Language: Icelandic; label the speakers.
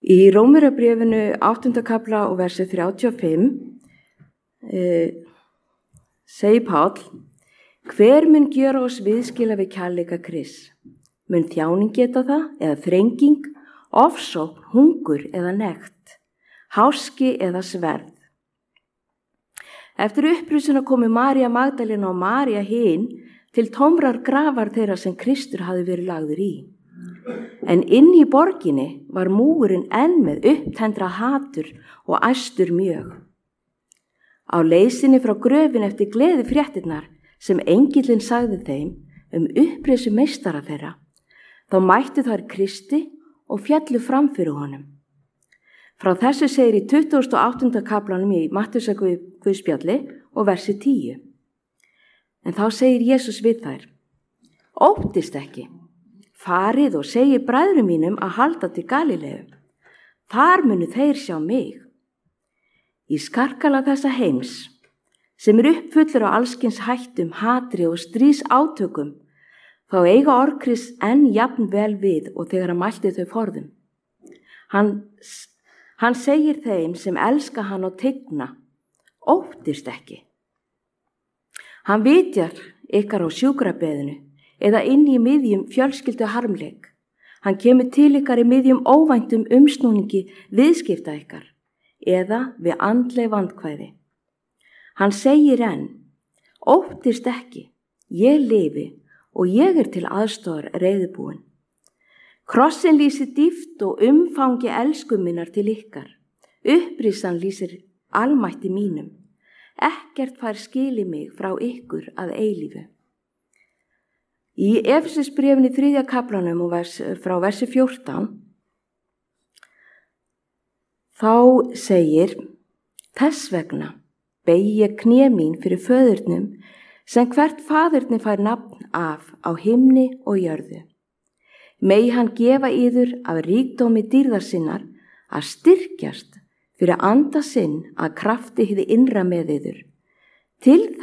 Speaker 1: Í Rómverjabréfinu 8. kafla og versi 35 segir Páll: hver mun gjöra oss viðskila við kærleika Krists? Mun þjáning geta það, eða þrenging, ofsókn, hungur eða nekt, háski eða sverð? Eftir upprisuna komu María Magdalena og María hin til tómrar grafar þeirra sem Kristur hafði verið lagður í. En inn í borginni var múgurinn enn með upptendra hatur og æstur mjög. Á leiðsinni frá gröfin eftir gleði fréttirnar sem engillinn sagði þeim upprisu meistara þeirra, þá mættu þær Kristi og fjallu fram fyrir honum. Frá þessu segir í 28. kaflanum í Mattheusarguðspjalli og versi 10. En þá segir Jesús við þær: óttist ekki, farið og segið bræðrum mínum að halda til Galileu. Þar munu þeir sjá mig. Í skarkala þessa heims, sem uppfullur á allskyns hættum, hatri og stríðs átökum, þá eiga orð Krists enn jafn vel við og þegar hann mælti þau forðum. Hann segir þeim sem elska hann og tigna: óttist ekki. Hann vitjar ykkar á sjúkrabeðinu eða inn í miðjum fjölskyldu harmleik. Hann kemur til ykkar í miðjum óvæntum umsnúningi viðskipta ykkar eða við andleg vandkvæði. Hann segir enn: óttist ekki, ég lifi og ég til aðstoðar reiðubúin. Krossin lýsir dýpt og umfangi elsku minnar til ykkar. Upprisan lýsir almætti mínum. Ekkert fær skili mig frá ykkur að eilífu. Í Efesisbréfinu 3. kaflanum og frá versi 14 þá segir: þess vegna beygi ég kné mín fyrir föðurnum sem hvert faðirni fær nafn af á himni og jörðu. Megi hann gefa yður af ríkdómi dýrðar sinnar að styrkjast fyrir anda sinn að krafti hið innra með yður, til